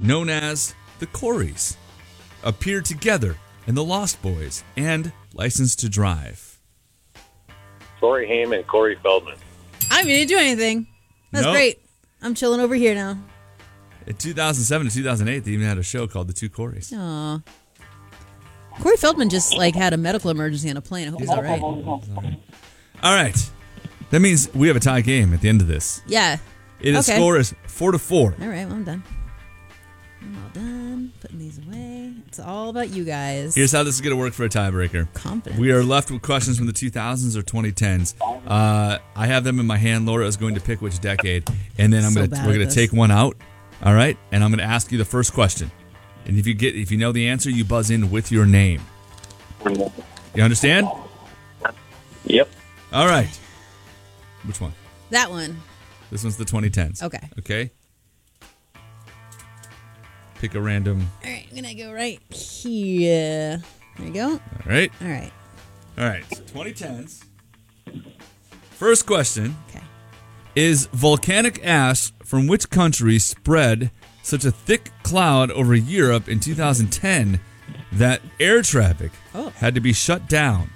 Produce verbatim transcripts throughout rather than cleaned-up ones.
known as the Coreys, appeared together in The Lost Boys and License to Drive? Corey Haim and Corey Feldman. I didn't do anything. That's Nope. great. I'm chilling over here now. In two thousand seven to two thousand eight, they even had a show called The Two Coreys. Aw. Corey Feldman just like had a medical emergency on a plane. I hope he's all right. All right. That means we have a tie game at the end of this. Yeah. It is Okay. score is four to four. All right, well, I'm done. I'm all done. Putting these away. It's all about you guys. Here's how this is going to work for a tiebreaker. Confidence. We are left with questions from the two thousands or twenty tens. Uh, I have them in my hand. Laura is going to pick which decade, and then I'm So going bad to at we're going to this. take one out. All right, and I'm going to ask you the first question, and if you get if you know the answer, you buzz in with your name. You understand? Yep. All right. Which one? That one. This one's the twenty tens. Okay. Okay. Pick a random. All right, I'm going to go right here. There you go. All right. All right. All right. So twenty tens. First question. Okay. Is volcanic ash from which country spread such a thick cloud over Europe in two thousand ten that air traffic Oh. had to be shut down?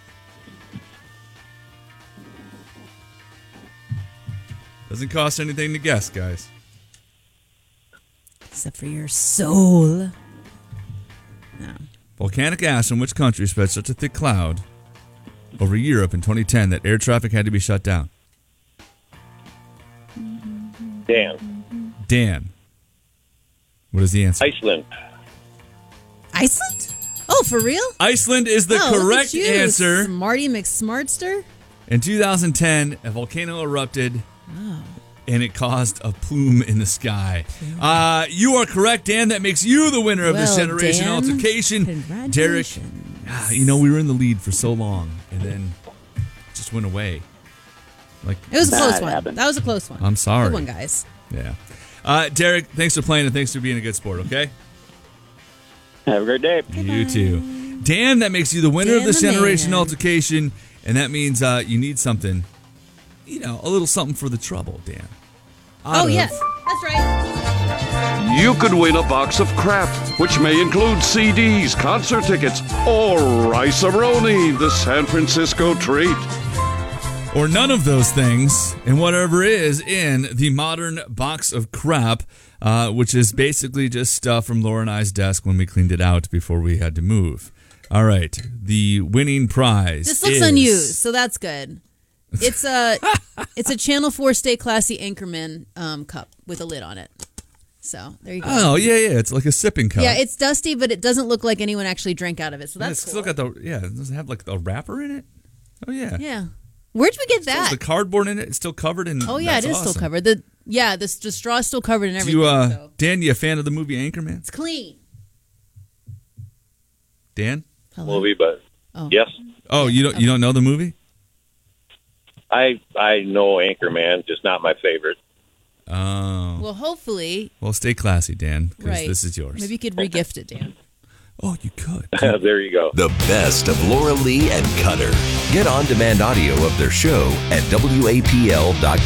Doesn't cost anything to guess, guys. Except for your soul. No. Volcanic ash from which country spread such a thick cloud over Europe in twenty ten that air traffic had to be shut down? Dan. Dan. What is the answer? Iceland. Iceland? Oh, for real? Iceland is the Oh, look at correct you, answer. Marty McSmartster? In two thousand ten, a volcano erupted, and it caused a plume in the sky. Uh, you are correct, Dan. That makes you the winner of this Well, generation Dan, altercation. Derek, congratulations. ah, you know we were in the lead for so long, and then it just went away. Like It was a close That one. happened. That was a close one. I'm sorry. Good one, guys. yeah. Uh, Derek, thanks for playing and thanks for being a good sport. Okay. Have a great day. You too. Dan, that makes you the winner of Dan this the generation man. altercation, and that means uh, you need something, you know, a little something for the trouble, Dan. Out Oh, of- yes. That's right. You could win a box of crap, which may include C Ds, concert tickets, or Rice-A-Roni, the San Francisco treat. Or none of those things, and whatever is in the modern box of crap, uh, which is basically just stuff from Laura and I's desk when we cleaned it out before we had to move. All right, the winning prize. This looks is- unused, so that's good. It's a it's a Channel four Stay Classy Anchorman um, cup with a lid on it. So there you go. Oh yeah, yeah, it's like a sipping cup. Yeah, it's dusty, but it doesn't look like anyone actually drank out of it. So Yeah, that's it's cool. still got the yeah. Does it have like a wrapper in it? Oh yeah. Yeah. Where'd we get Still has that? the cardboard in it. It's still covered in. Oh yeah, that's it is awesome. still covered. The yeah, the, the straw is still covered in Do everything. you, uh, so. Dan, you a fan of the movie Anchorman? It's clean. Dan? Hello? Movie, but Oh. yes, Oh, you don't you don't know the movie? I I know Anchorman, just not my favorite. Oh. Well, hopefully, Well, stay classy, Dan, because right. this is yours. Maybe you could regift it, Dan. Oh, you could. There you go. The best of Laura Lee and Cutter. Get on-demand audio of their show at W A P L dot com.